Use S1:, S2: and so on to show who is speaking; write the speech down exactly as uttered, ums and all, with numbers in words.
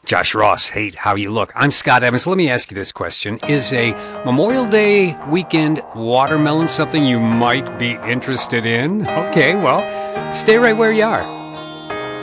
S1: Josh Ross, hey, how you look? I'm Scott Evans. Let me ask you this question. Is a Memorial Day weekend watermelon something you might be interested in? Okay, well, stay right where you are.